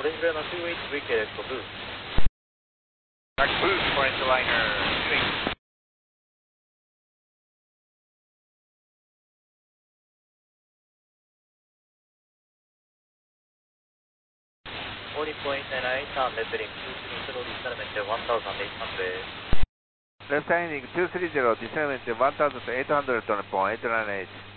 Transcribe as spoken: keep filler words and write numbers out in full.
Orange Liner two eight, weak electro boost. Back boost, Orange Liner two eight. forty point nine eight, turn left heading two three zero, descendment one thousand eight hundred. Left heading two three zero, descendment one thousand eight hundred on point eight nine eight.